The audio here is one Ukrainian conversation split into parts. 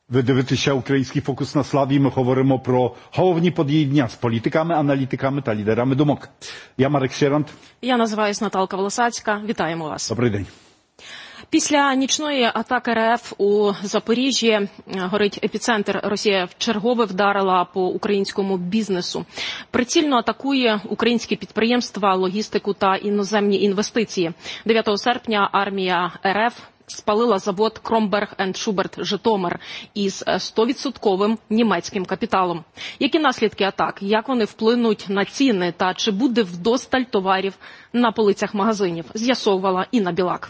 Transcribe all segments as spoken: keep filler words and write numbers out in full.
Ви дивитеся «Український фокус на славі». Ми говоримо про головні події дня з політиками, аналітиками та лідерами думок. Я Марек Сєрант. Я називаюсь Наталка Волосацька. Вітаємо вас. Добрий день. Після нічної атаки РФ у Запоріжжі, горить епіцентр, Росія вчергове вдарила по українському бізнесу. Прицільно атакує українські підприємства, логістику та іноземні інвестиції. дев'ятого серпня армія РФ спалила завод Кромберг енд Шуберт Житомир із стовідсотковим німецьким капіталом. Які наслідки атак? Як вони вплинуть на ціни? Та чи буде вдосталь товарів на полицях магазинів? З'ясовувала Інна Білак.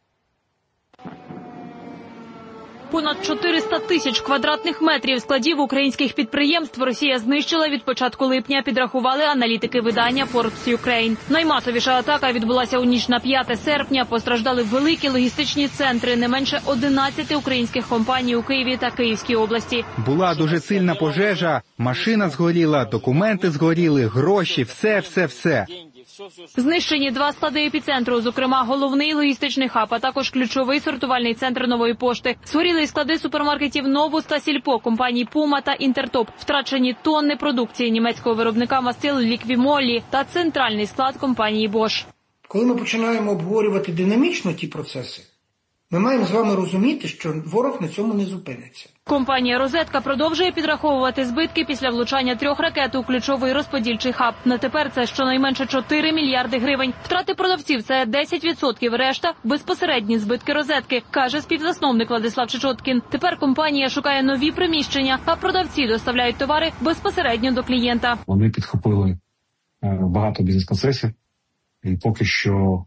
Понад чотириста тисяч квадратних метрів складів українських підприємств Росія знищила від початку липня, підрахували аналітики видання Forbes Ukraine. Наймасовіша атака відбулася у ніч на п'яте серпня. Постраждали великі логістичні центри, не менше одинадцяти українських компаній у Києві та Київській області. Була дуже сильна пожежа, машина згоріла, документи згоріли, гроші, все, все, все. Знищені два склади епіцентру, зокрема головний логістичний хаб, а також ключовий сортувальний центр Нової пошти. Згоріли склади супермаркетів «Новус» та «Сільпо», компаній «Пума» та «Інтертоп». Втрачені тонни продукції німецького виробника мастил «Ліквімолі» та центральний склад компанії «Бош». Коли ми починаємо обговорювати динамічно ті процеси, ми маємо з вами розуміти, що ворог на цьому не зупиниться. Компанія «Розетка» продовжує підраховувати збитки після влучання трьох ракет у ключовий розподільчий хаб. На тепер це щонайменше чотири мільярди гривень. Втрати продавців – це десять відсотків, решта – безпосередні збитки «Розетки», каже співзасновник Владислав Чечоткін. Тепер компанія шукає нові приміщення, а продавці доставляють товари безпосередньо до клієнта. Вони підхопили багато бізнес-концесій, і поки що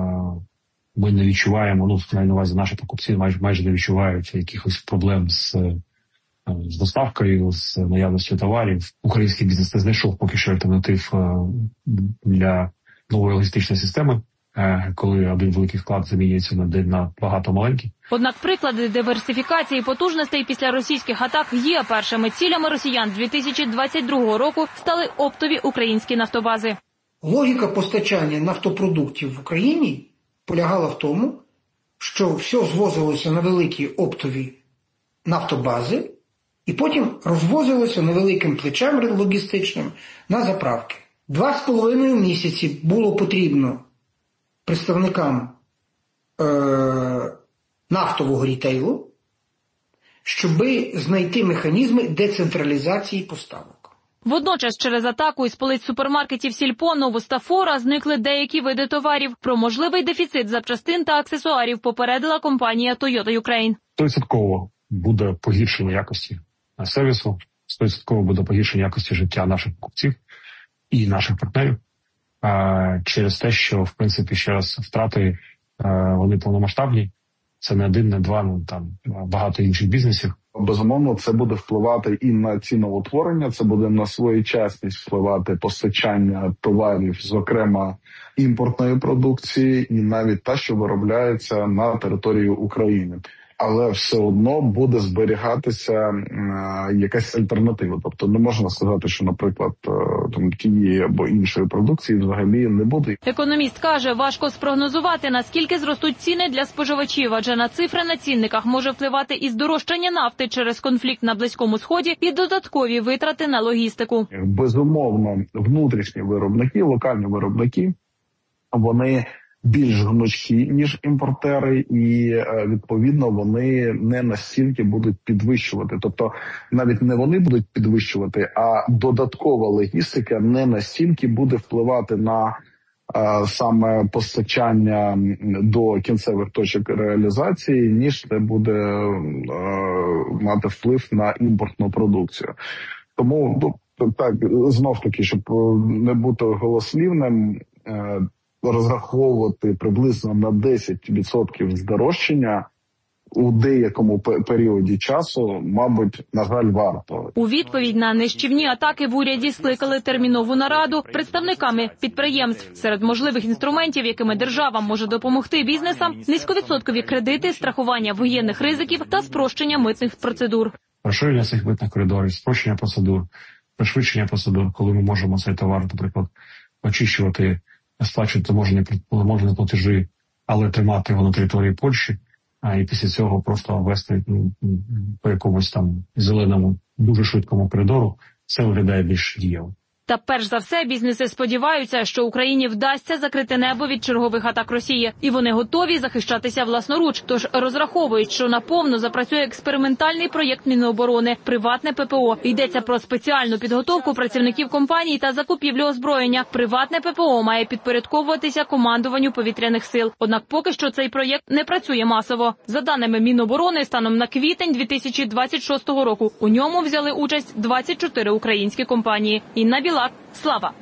ми не відчуваємо, ну, маю на увазі, наші покупці майже, майже не відчувають якихось проблем з, з доставкою, з наявністю товарів. Український бізнес не знайшов поки що альтернатив для нової логістичної системи, коли один великий склад замінюється на, на багато маленьких. Однак приклади диверсифікації потужностей після російських атак є. Першими цілями росіян дві тисячі двадцять другого року стали оптові українські нафтобази. Логіка постачання нафтопродуктів в Україні полягала в тому, що все звозилося на великі оптові нафтобази і потім розвозилося невеликим плечем логістичним на заправки. Два з половиною місяці було потрібно представникам е- нафтового рітейлу, щоби знайти механізми децентралізації поставок. Водночас через атаку із полиць супермаркетів «Сільпо», «Новус» та «Фора» зникли деякі види товарів. Про можливий дефіцит запчастин та аксесуарів попередила компанія Toyota Ukraine. сто відсотків буде погіршення якості сервісу, сто відсотків буде погіршення якості життя наших покупців і наших партнерів через те, що, в принципі, ще раз втрати, вони повномасштабні. Це не один, не два, ну там багато інших бізнесів. Безумовно, це буде впливати і на ціноутворення, це буде на своєчасність впливати постачання товарів, зокрема імпортної продукції, і навіть та, що виробляється на території України. Але все одно буде зберігатися е, якась альтернатива. Тобто не можна сказати, що, наприклад, е, там тієї або іншої продукції взагалі не буде. Економіст каже, важко спрогнозувати, наскільки зростуть ціни для споживачів, адже на цифри на цінниках може впливати і здорожчання нафти через конфлікт на Близькому Сході, і додаткові витрати на логістику. Безумовно, внутрішні виробники, локальні виробники, вони більш гнучкі, ніж імпортери, і, відповідно, вони не настільки будуть підвищувати. Тобто, навіть не вони будуть підвищувати, а додаткова логістика не настільки буде впливати на а, саме постачання до кінцевих точок реалізації, ніж це буде а, мати вплив на імпортну продукцію. Тому, ну, так, знов-таки, щоб не бути голослівним, розраховувати приблизно на десять відсотків здорожчання у деякому періоді часу, мабуть, на жаль, варто. У відповідь на нищівні атаки в уряді скликали термінову нараду представниками підприємств. Серед можливих інструментів, якими держава може допомогти бізнесам, низьковідсоткові кредити, страхування воєнних ризиків та спрощення митних процедур. Розширення цих митних коридорів, спрощення процедур, пришвидшення процедур, коли ми можемо цей товар, наприклад, очищувати, сплачувати таможені платежі, але тримати його на території Польщі, а і після цього просто вести ну, по якомусь там зеленому, дуже швидкому коридору, це виглядає більш дієво. Та перш за все бізнеси сподіваються, що Україні вдасться закрити небо від чергових атак Росії. І вони готові захищатися власноруч. Тож розраховують, що наповну запрацює експериментальний проєкт Міноборони «Приватне ППО». Йдеться про спеціальну підготовку працівників компаній та закупівлю озброєння. Приватне ППО має підпорядковуватися командуванню повітряних сил. Однак поки що цей проєкт не працює масово. За даними Міноборони, станом на квітень дві тисячі двадцять шостого року у ньому взяли участь двадцять чотири українські компанії. Інна Білак, Слава.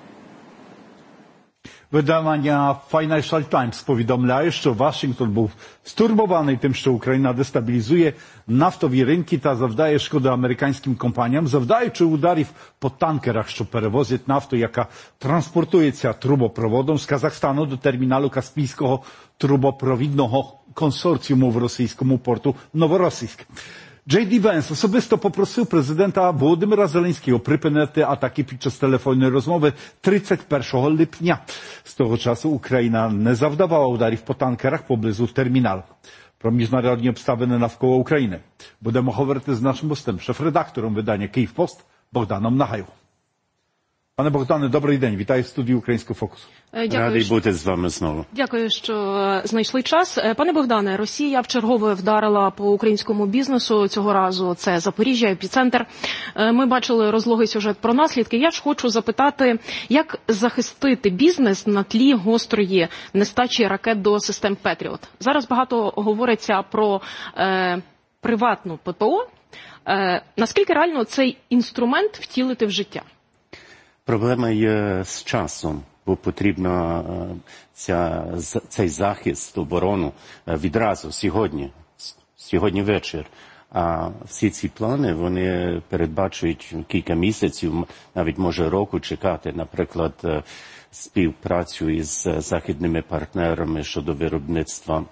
Видання Financial Times повідомляє, що Вашингтон був стурбований тим, що Україна дестабілізує нафтові ринки та завдає шкоди американським компаніям, завдаючи ударів по танкерах, що перевозять нафту, яка транспортується трубопроводом з Казахстану до терміналу Каспійського трубопровідного консорціуму в російському порту Новоросійськ. Джей Ді Венс особисто попросив президента Володимира Зеленського припинити атаки під час телефонної розмови тридцять першого липня. З того часу Україна не завдавала ударів по танкерах поблизу терміналу. Про міжнародні обставини навколо України будемо говорити з нашим гостем, шеф-редактором видання «Київпост» Богданом Нагаю. Пане Богдане, добрий день. Вітаю в студії Українського фокусу. Дякую, Радий що... бути з вами знову. Дякую, що знайшли час. Пане Богдане, Росія вчергове вдарила по українському бізнесу. Цього разу це Запоріжжя, епіцентр. Ми бачили розлогий сюжет про наслідки. Я ж хочу запитати, як захистити бізнес на тлі гострої нестачі ракет до систем Петріот? Зараз багато говориться про е, приватну ППО. Е, наскільки реально цей інструмент втілити в життя? Проблема є з часом, бо потрібно ця, цей захист, оборону відразу, сьогодні, сьогодні вечір. А всі ці плани, вони передбачують кілька місяців, навіть може року чекати, наприклад, співпрацю із західними партнерами щодо виробництва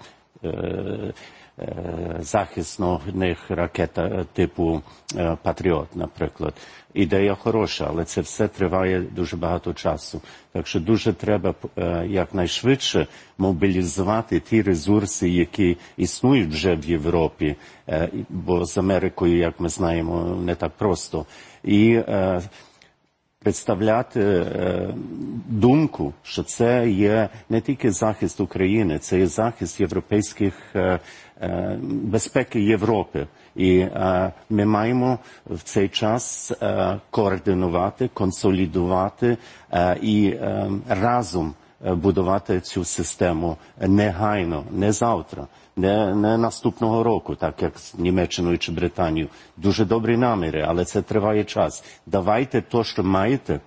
захисних ракет типу «Патріот», наприклад. Ідея хороша, але це все триває дуже багато часу. Так що дуже треба якнайшвидше мобілізувати ті ресурси, які існують вже в Європі, бо з Америкою, як ми знаємо, не так просто. І представляти е, думку, що це є не тільки захист України, це є захист європейських е, е, безпеки Європи. І е, ми маємо в цей час е, координувати, консолідувати е, і е, разом будувати цю систему негайно, не завтра, не, не наступного року, так як з Німеччиною чи Британією. Дуже добрі наміри, але це триває час. Давайте то, що маєте,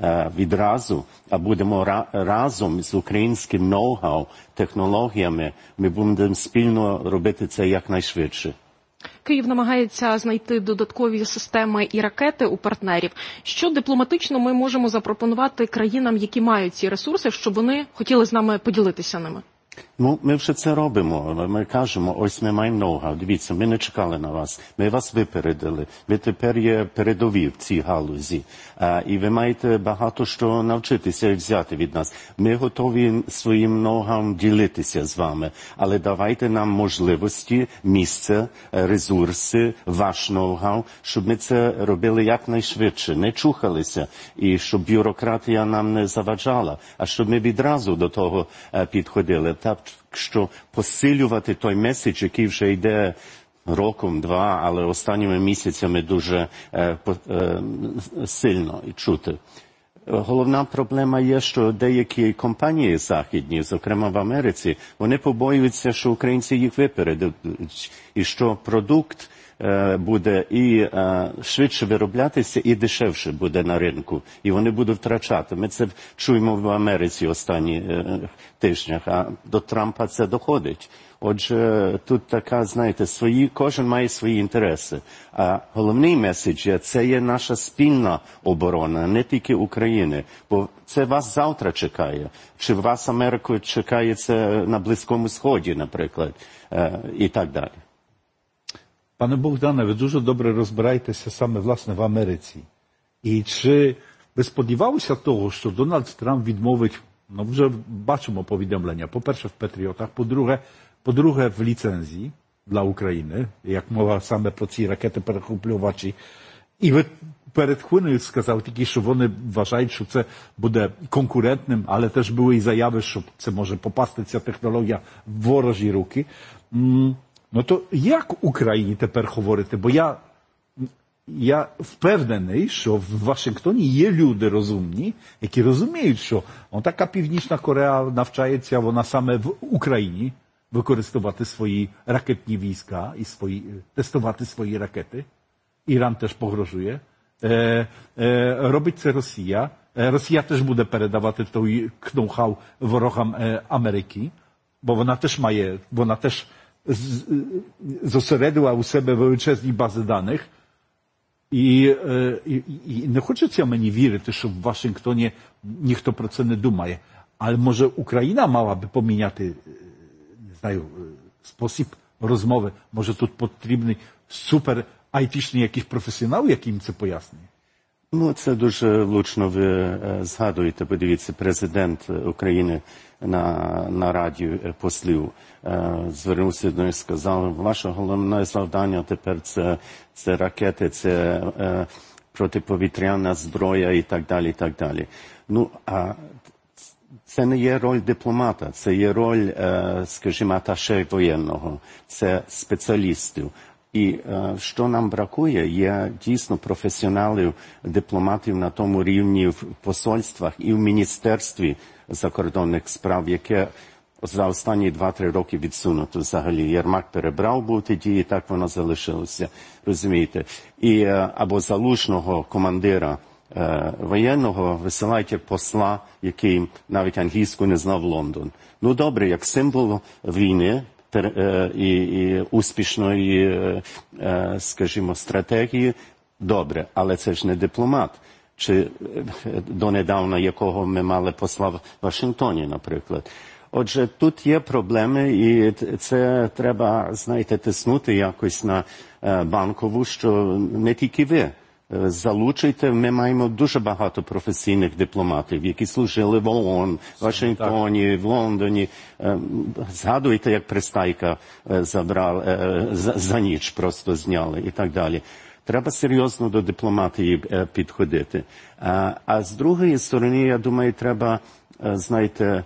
відразу, а будемо разом з українським ноу-хау, технологіями, ми будемо спільно робити це якнайшвидше. Київ намагається знайти додаткові системи і ракети у партнерів. Що дипломатично ми можемо запропонувати країнам, які мають ці ресурси, щоб вони хотіли з нами поділитися ними? Ну, ми вже це робимо. Ми кажемо, ось ми маємо ноу-хау. Дивіться, ми не чекали на вас. Ми вас випередили. Ви тепер є передові в цій галузі. А, і ви маєте багато що навчитися і взяти від нас. Ми готові своїм ноу-хау ділитися з вами. Але давайте нам можливості, місце, ресурси, ваш ноу-хау, щоб ми це робили якнайшвидше, не чухалися. І щоб бюрократія нам не заважала, а щоб ми відразу до того підходили. Так що посилювати той меседж, який вже йде роком, два, але останніми місяцями дуже е, е, сильно чути. Головна проблема є, що деякі компанії західні, зокрема в Америці, вони побоюються, що українці їх випередять, і що продукт буде і швидше вироблятися, і дешевше буде на ринку. І вони будуть втрачати. Ми це чуємо в Америці останні тижнях, а до Трампа це доходить. Отже, тут така, знаєте, свої, кожен має свої інтереси. А головний меседж – це є наша спільна оборона, не тільки України. Бо це вас завтра чекає. Чи вас Америку чекає це на Близькому Сході, наприклад, і так далі. Пане Богдане, ви дуже добре розбираєтеся саме, власне, в Америці. І чи ви сподівалися того, що Дональд Трамп відмовить, ну вже бачимо повідомлення, по-перше, в Патріотах, по-друге, по-друге, в ліцензії, dla Ukrainy, як мова саме про ці ракети-перехоплювачі. І ви перед хвилиною сказав тільки, що вони вважають, що це буде конкурентним, але теж були і заяви, що це може попасти ця технологія в ворожі руки. Ну то як Україні тепер говорити? Бо я, я впевнений, що в Вашингтоні є люди розумні, які розуміють, що така Північна Корея навчається, вона саме в Україні використовувати свої ракетні війська і свої, тестувати свої ракети. Іран теж погрожує. Е, е, робить це Росія. Е, Росія теж буде передавати той ноу-хау ворогам е, Америки, бо вона теж має, вона теж з, зосередила у себе величезні бази даних. І, е, і, і не хочеться мені вірити, що в Вашингтоні ніхто про це не думає. Але може Україна мала би поміняти, не знаю, спосіб розмови. Може тут потрібний супер айтішний якийсь професіонал, яким це пояснює? Ну, це дуже влучно ви е, згадуєте. Подивіться, президент України на, на раді послів е, звернувся до них і сказав, ваше головне завдання тепер це, це ракети, це е, протиповітряна зброя і так далі, і так далі. Ну, а це не є роль дипломата, це є роль, е, скажімо, аташе воєнного, це спеціалістів. І е, що нам бракує, є дійсно професіоналів, дипломатів на тому рівні в посольствах і в Міністерстві закордонних справ, яке за останні два-три роки відсунуто взагалі. Єрмак перебрав був тоді, і так воно залишилося, розумієте. І е, або залужного командира е, воєнного висилають як посла, який навіть англійську не знав, в Лондон. Ну добре, як символ війни, І, і успішної, скажімо, стратегії, добре, але це ж не дипломат. Чи донедавна якого ми мали посла в Вашингтоні, наприклад. Отже, тут є проблеми, і це треба, знаєте, тиснути якось на Банкову, що не тільки ви залучуйте. Ми маємо дуже багато професійних дипломатів, які служили в ООН, в Вашингтоні, в Лондоні. Згадуйте, як Пристайка забрали, за, за ніч просто зняли і так далі. Треба серйозно до дипломатії підходити. А, а з другої сторони, я думаю, треба, знаєте,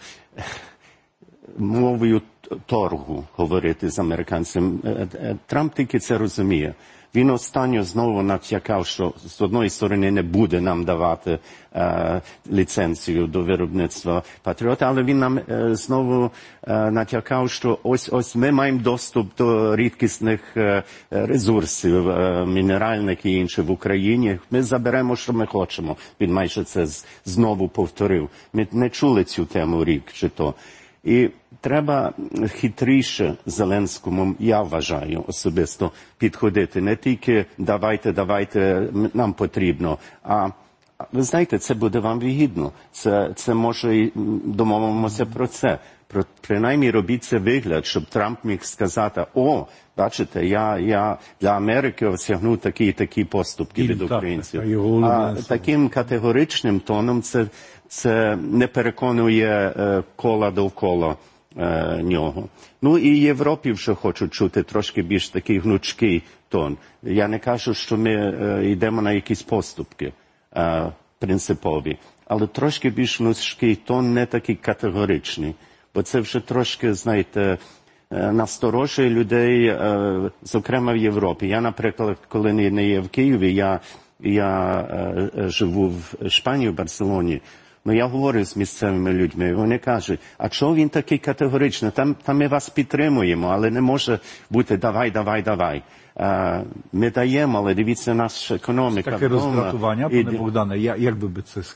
мовою торгу говорити з американцем. Трамп тільки це розуміє. Він останньо знову натякав, що з одної сторони не буде нам давати е, ліцензію до виробництва Патріота, але він нам е, знову е, натякав, що ось ось ми маємо доступ до рідкісних е, ресурсів, е, мінеральних і інших в Україні. Ми заберемо, що ми хочемо. Він майже це з, знову повторив. Ми не чули цю тему рік чи то. І треба хитріше Зеленському, я вважаю, особисто підходити. Не тільки давайте, давайте, нам потрібно, а ви знаєте, це буде вам вигідно. Це, це може і домовимося про це. Про, принаймні робіть це вигляд, щоб Трамп міг сказати, о, бачите, я, я для Америки осягнув такі і такі поступки від українців. А таким категоричним тоном це, це не переконує е, кола довкола е, нього. Ну і Європі вже хочуть чути трошки більш такий гнучкий тон. Я не кажу, що ми е, йдемо на якісь поступки е, принципові, але трошки більш гнучкий тон, не такий категоричний. Бо це вже трошки, знаєте, насторожує людей, зокрема в Європі. Я, наприклад, коли не є в Києві, я, я живу в Іспанії, в Барселоні, ну я говорю з місцевими людьми, вони кажуть, а чого він такий категоричний? Там, там ми вас підтримуємо, але не може бути давай, давай, давай. Ми даємо, але дивіться, наша економіка. Таке роздратування, пане Богдане, як би би це,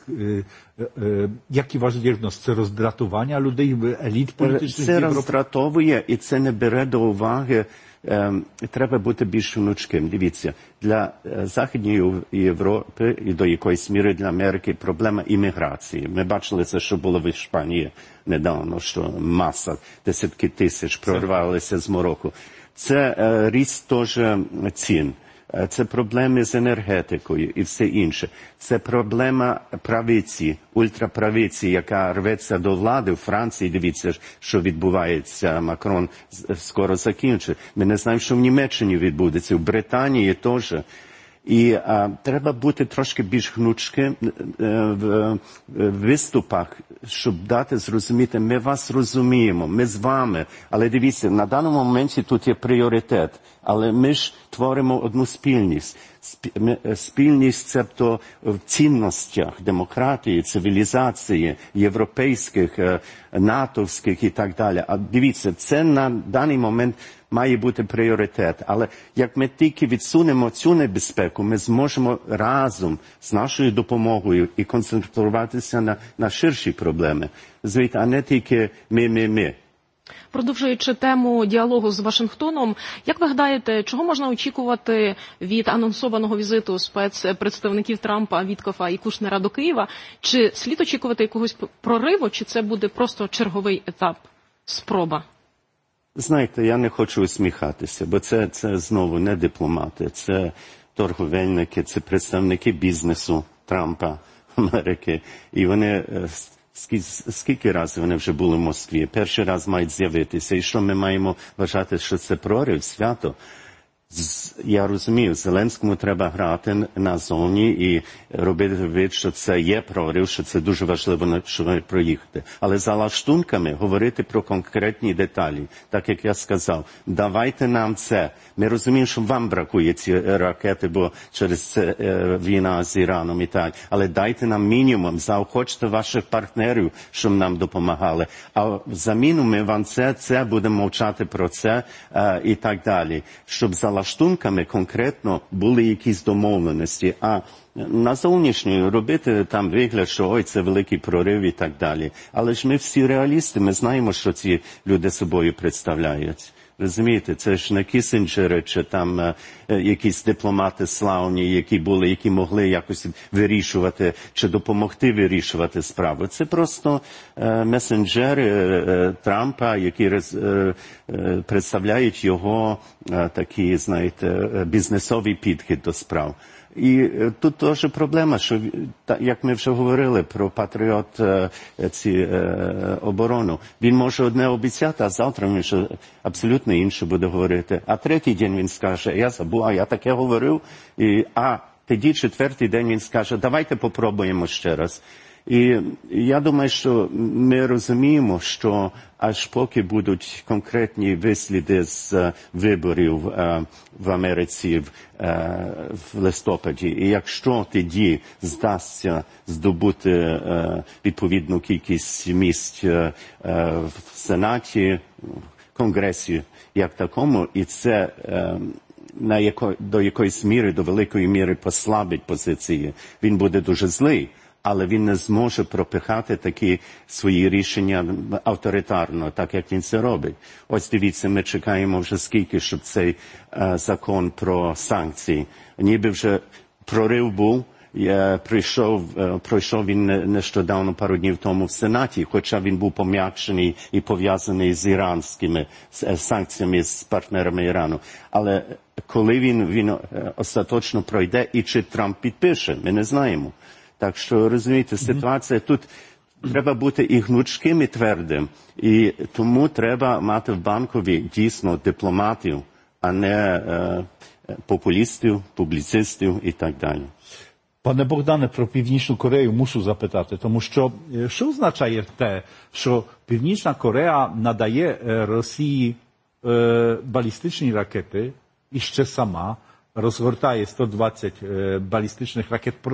який ваш діагноз? Це роздратування людей, еліт політичних? Це роздратовує, і це не бере до уваги, треба бути більш гнучким. Дивіться, для Західної Європи і до якоїсь міри для Америки проблема імміграції. Ми бачили це, що було в Іспанії недавно, що маса, десятки тисяч прорвалися з Марокко. Це е, ріст теж цін. Це проблеми з енергетикою і все інше. Це проблема правиці, ультраправиці, яка рветься до влади в Франції. Дивіться, що відбувається. Макрон скоро закінчить. Ми не знаємо, що в Німеччині відбудеться, в Британії теж. І а, треба бути трошки більш гнучким в, в виступах, щоб дати зрозуміти, ми вас розуміємо, ми з вами. Але дивіться, на даному моменті тут є пріоритет. Але ми ж творимо одну спільність. Спільність – це то в цінностях демократії, цивілізації, європейських, натовських і так далі. А дивіться, це на даний момент має бути пріоритет. Але як ми тільки відсунемо цю небезпеку, ми зможемо разом з нашою допомогою і концентруватися на, на ширші проблеми. Звідти, а не тільки ми-ми-ми. Продовжуючи тему діалогу з Вашингтоном, як ви гадаєте, чого можна очікувати від анонсованого візиту спецпредставників Трампа, Віткофа і Кушнера до Києва? Чи слід очікувати якогось прориву, чи це буде просто черговий етап, спроба? Знаєте, я не хочу усміхатися, бо це, це знову не дипломати, це торговельники, це представники бізнесу Трампа, Америки, і вони... Скільки разів вони вже були в Москві? Перший раз мають з'явитися. І що ми маємо вважати, що це прорив, свято? Я розумію, Зеленському треба грати назовні і робити вид, що це є прорив, що це дуже важливо, що проїхати. Але за лаштунками говорити про конкретні деталі. Так як я сказав, давайте нам це. Ми розуміємо, що вам бракує ці ракети, бо через це е, війна з Іраном і так. Але дайте нам мінімум, заохочте ваших партнерів, щоб нам допомагали. А взаміну ми вам це, це будемо мовчати про це е, і так далі. Щоб за лаштунками конкретно були якісь домовленості. А на зовнішньої робити там вигляд, що ой, це великий прорив і так далі. Але ж ми всі реалісти, ми знаємо, що ці люди собою представляють. Розумієте, це ж не Кісінджери, чи там е, якісь дипломати славні, які були, які могли якось вирішувати, чи допомогти вирішувати справу. Це просто е, месенджери е, Трампа, які е, е, представляють його е, такі, знаєте, бізнесовий підхід до справ. І тут теж проблема, що, як ми вже говорили про Патріот, ці оборону, він може одне обіцяти, а завтра він ще абсолютно інше буде говорити. А третій день він скаже, я забув, а я таке говорив, і, а тоді четвертий день він скаже, давайте попробуємо ще раз. І я думаю, що ми розуміємо, що аж поки будуть конкретні висліди з виборів е, в Америці в, е, в листопаді, і якщо тоді здасться здобути е, відповідну кількість місць е, в Сенаті, в Конгресі як такому, і це е, на яко, до якоїсь міри, до великої міри послабить позиції, він буде дуже злий. Але він не зможе пропихати такі свої рішення авторитарно, так як він це робить. Ось дивіться, ми чекаємо вже скільки, щоб цей е, закон про санкції. Ніби вже прорив був, е, прийшов, е, пройшов він нещодавно, пару днів тому в Сенаті, хоча він був пом'якшений і пов'язаний з іранськими з, санкціями з партнерами Ірану. Але коли він, він е, остаточно пройде і чи Трамп підпише, ми не знаємо. Так що, розумієте, ситуація тут, треба бути і гнучким, і твердим. І тому треба мати в Банкові дійсно дипломатів, а не е, популістів, публіцистів і так далі. Пане Богдане, про Північну Корею мушу запитати, тому що що означає те, що Північна Корея надає Росії е, балістичні ракети і ще сама розгортає сто двадцять е, балістичних ракет